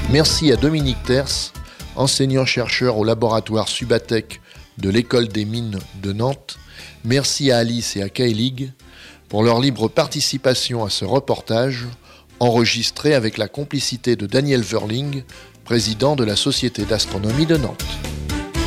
Merci à Dominique Terce, enseignant-chercheur au laboratoire Subatec de l'École des mines de Nantes. Merci à Alice et à Kailig pour leur libre participation à ce reportage, enregistré avec la complicité de Daniel Verling, président de la Société d'astronomie de Nantes.